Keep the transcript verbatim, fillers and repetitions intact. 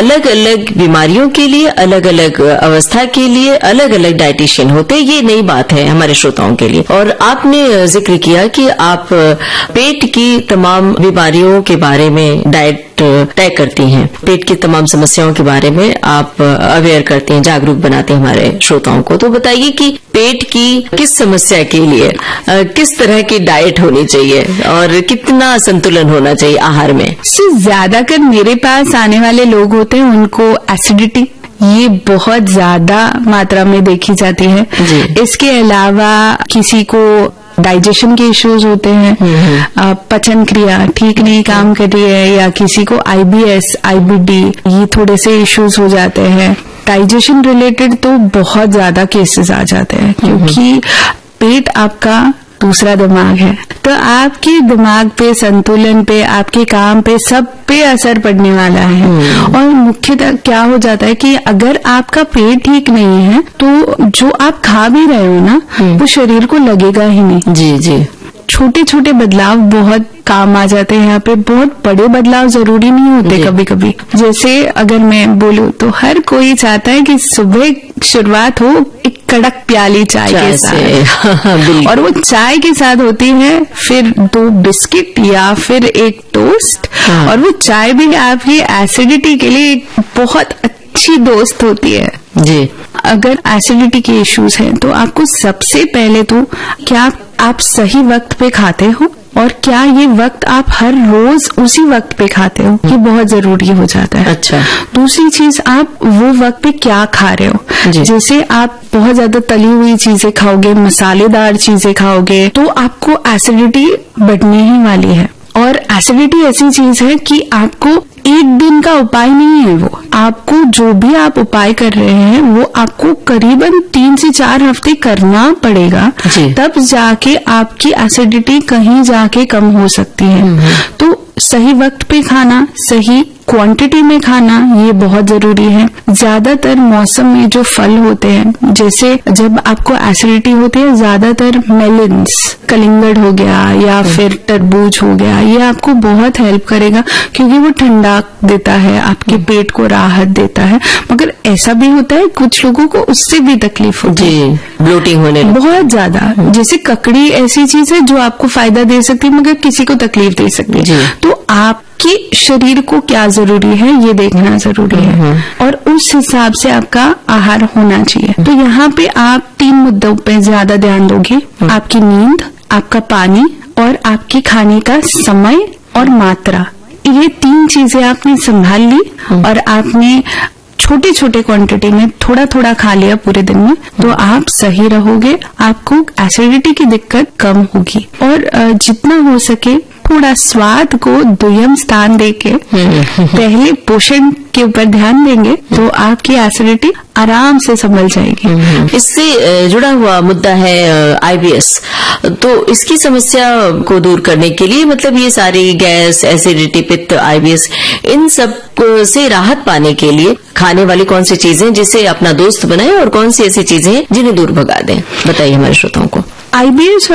अलग अलग बीमारियों के लिए, अलग अलग अवस्था के लिए अलग अलग डाइटिशियन होते हैं, ये नई बात है हमारे श्रोताओं के लिए। और आपने जिक्र किया कि आप पेट की तमाम बीमारियों के बारे में डाइट तय करती हैं, पेट की तमाम समस्याओं के बारे में आप अवेयर करती हैं, जागरूक बनाते हैं हमारे श्रोताओं को। तो बताइए कि पेट की किस समस्या के लिए किस तरह की डाइट होनी चाहिए और कितना संतुलन होना चाहिए आहार में? ज्यादातर मेरे पास आने वाले लोग होते हैं उनको एसिडिटी, ये बहुत ज्यादा मात्रा में देखी जाती है। इसके अलावा किसी को डाइजेशन के इश्यूज होते हैं, पचन क्रिया ठीक नहीं काम कर रही है, या किसी को आईबीएस, आईबीडी, ये थोड़े से इश्यूज हो जाते हैं। डाइजेशन रिलेटेड तो बहुत ज्यादा केसेस आ जाते हैं, क्योंकि पेट आपका दूसरा दिमाग है, तो आपके दिमाग पे, संतुलन पे, आपके काम पे, सब पे असर पड़ने वाला है। और मुख्यतः क्या हो जाता है कि अगर आपका पेट ठीक नहीं है तो जो आप खा भी रहे हो ना, वो शरीर को लगेगा ही नहीं। जी जी। छोटे छोटे बदलाव बहुत काम आ जाते हैं यहाँ पे, बहुत बड़े बदलाव जरूरी नहीं होते कभी कभी। जैसे अगर मैं बोलूँ तो हर कोई चाहता है कि सुबह शुरुआत हो एक कड़क प्याली चाय के साथ, और वो चाय के साथ होती है फिर दो बिस्किट या फिर एक टोस्ट। हाँ। और वो चाय भी आपकी एसिडिटी के लिए एक बहुत अच्छी दोस्त होती है। जी। अगर एसिडिटी के इश्यूज हैं तो आपको सबसे पहले तो क्या आप सही वक्त पे खाते हो, और क्या ये वक्त आप हर रोज उसी वक्त पे खाते हो, ये बहुत जरूरी हो जाता है। अच्छा। दूसरी चीज, आप वो वक्त पे क्या खा रहे हो। जैसे आप बहुत ज्यादा तली हुई चीजें खाओगे, मसालेदार चीजें खाओगे, तो आपको एसिडिटी बढ़ने ही वाली है। और एसिडिटी ऐसी चीज है कि आपको एक दिन का उपाय नहीं है, वो आपको जो भी आप उपाय कर रहे हैं वो आपको करीबन तीन से चार हफ्ते करना पड़ेगा, तब जाके आपकी एसिडिटी कहीं जाके कम हो सकती है। तो सही वक्त पे खाना, सही क्वांटिटी में खाना, ये बहुत जरूरी है। ज्यादातर मौसम में जो फल होते हैं, जैसे जब आपको एसिडिटी होती है, ज्यादातर मेलन्स, कलिंगड़ हो गया या फिर तरबूज हो गया, ये आपको बहुत हेल्प करेगा, क्योंकि वो ठंडा देता है, आपके पेट को राहत देता है। मगर ऐसा भी होता है कुछ लोगों को उससे भी तकलीफ होती है, ब्लोटिंग होने बहुत ज्यादा। जैसे ककड़ी ऐसी चीज है जो आपको फायदा दे सकती है मगर किसी को तकलीफ दे सकती है। तो आपके शरीर को क्या जरूरी है ये देखना जरूरी है, और उस हिसाब से आपका आहार होना चाहिए। तो यहाँ पे आप तीन मुद्दों पे ज्यादा ध्यान दोगे, आपकी नींद, आपका पानी और आपके खाने का समय और मात्रा। ये तीन चीजें आपने संभाल ली और आपने छोटे छोटे क्वांटिटी में थोड़ा थोड़ा खा लिया पूरे दिन में, तो आप सही रहोगे, आपको एसिडिटी की दिक्कत कम होगी। और जितना हो सके थोड़ा स्वाद को दुय्यम स्थान देके पहले पोषण के ऊपर ध्यान देंगे तो आपकी एसिडिटी आराम से संभल जाएगी। इससे जुड़ा हुआ मुद्दा है आईबीएस, तो इसकी समस्या को दूर करने के लिए, मतलब ये सारी गैस, एसिडिटी, पित्त, आईबीएस, इन सब से राहत पाने के लिए खाने वाली कौन सी चीजें जिसे अपना दोस्त बनाए और कौन सी ऐसी चीजें जिन्हें दूर भगा दें, बताइए हमारे श्रोताओं को। आईबीएस